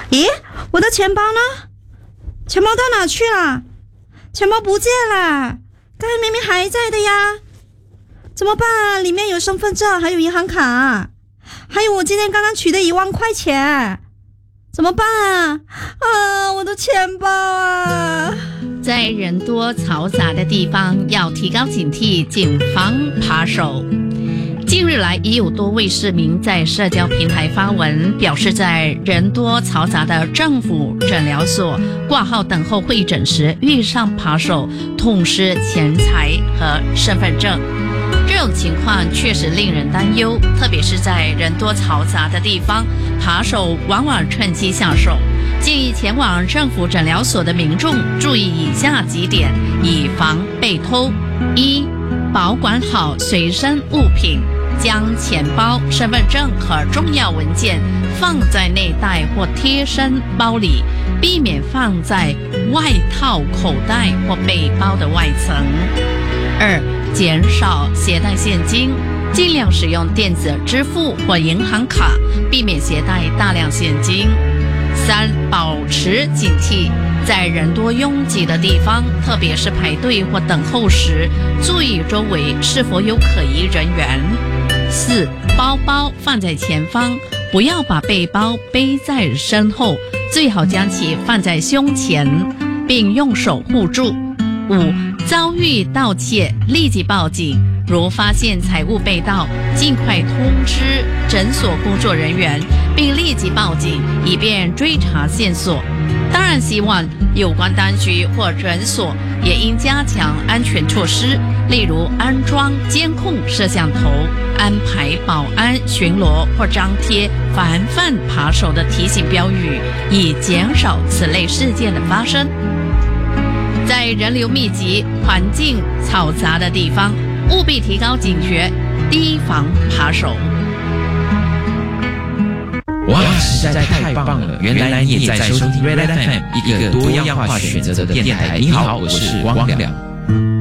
咦，我的钱包呢？钱包到哪去了？钱包不见了，刚才明明还在的呀，怎么办啊？里面有身份证，还有银行卡，还有我今天刚刚取的1万块钱，怎么办啊？我的钱包啊！ 在人多嘈杂的地方要提高警惕，谨防扒手。近日来，已有多位市民在社交平台发文，表示在人多嘈杂的政府诊疗所挂号等候会诊时，遇上扒手痛失钱财和身份证。这种情况确实令人担忧，特别是在人多嘈杂的地方，扒手往往趁机下手。建议前往政府诊疗所的民众注意以下几点，以防被偷。一、保管好随身物品，将钱包、身份证和重要文件放在内袋或贴身包里，避免放在外套、口袋或背包的外层。二、减少携带现金，尽量使用电子支付或银行卡，避免携带大量现金。三、保持警惕，在人多拥挤的地方，特别是排队或等候时，注意周围是否有可疑人员。四、包包放在前方，不要把背包背在身后，最好将其放在胸前，并用手护住。五、遭遇盗窃，立即报警。如发现财物被盗，尽快通知诊所工作人员，并立即报警，以便追查线索。当然，希望有关当局或诊所也应加强安全措施，例如安装监控摄像头，安排保安巡逻或张贴防范扒手的提醒标语，以减少此类事件的发生。在人流密集、环境嘈杂的地方，务必提高警觉，提防扒手。 哇，实在太棒了！原来你也在收听 Red FM， 一个多样化选择的电台。你好，我是汪良。